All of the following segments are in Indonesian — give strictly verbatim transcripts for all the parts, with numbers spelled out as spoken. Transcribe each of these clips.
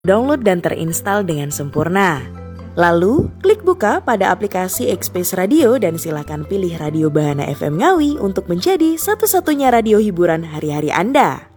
download dan terinstal dengan sempurna. Lalu, klik buka pada aplikasi Express Radio dan silakan pilih Radio Bahana F M Ngawi untuk menjadi satu-satunya radio hiburan hari-hari Anda.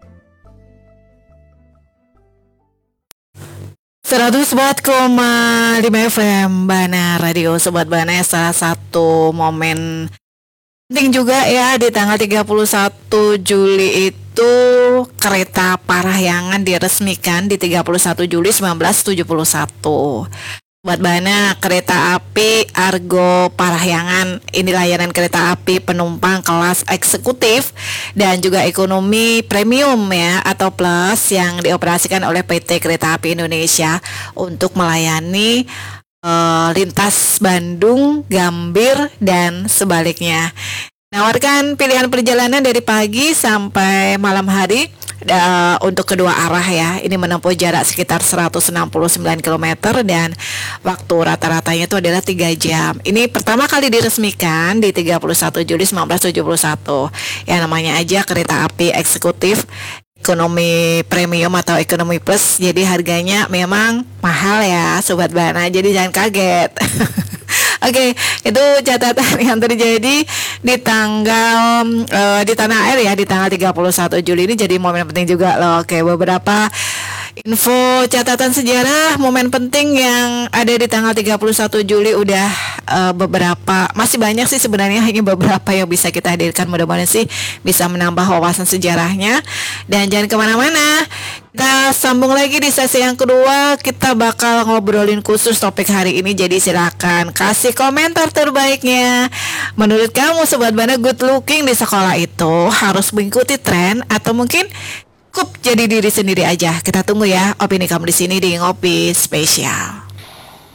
seratus empat koma lima F M Bahana Radio Sobat Bahana, salah satu momen penting juga ya di tanggal tiga puluh satu Juli itu kereta Parahyangan diresmikan di tiga puluh satu Juli seribu sembilan ratus tujuh puluh satu. Sobat Bahana, kereta api Argo Parahyangan ini layanan kereta api penumpang kelas eksekutif dan juga ekonomi premium ya atau plus yang dioperasikan oleh P T Kereta Api Indonesia untuk melayani uh, lintas Bandung, Gambir dan sebaliknya. Menawarkan pilihan perjalanan dari pagi sampai malam hari uh, untuk kedua arah ya. Ini menempuh jarak sekitar seratus enam puluh sembilan kilometer dan waktu rata-ratanya itu adalah tiga jam. Ini pertama kali diresmikan di tiga puluh satu Juli seribu sembilan ratus tujuh puluh satu. Ya namanya aja kereta api eksekutif ekonomi premium atau ekonomi plus. Jadi harganya memang mahal ya Sobat Bahana. Jadi jangan kaget. Oke, okay, itu catatan yang terjadi di tanggal uh, di tanah air ya di tanggal tiga puluh satu Juli ini, jadi momen penting juga loh. Oke, okay, beberapa info catatan sejarah momen penting yang ada di tanggal tiga puluh satu Juli udah uh, beberapa, masih banyak sih sebenarnya, hanya beberapa yang bisa kita hadirkan. Mudah-mudahan sih bisa menambah wawasan sejarahnya. Dan jangan kemana-mana, kita sambung lagi di sesi yang kedua. Kita bakal ngobrolin khusus topik hari ini. Jadi silakan kasih komentar terbaiknya. Menurut kamu Sobat Bahana, good looking di sekolah itu harus mengikuti tren atau mungkin cukup jadi diri sendiri aja? Kita tunggu ya opini kamu di sini di Ngopi Spesial.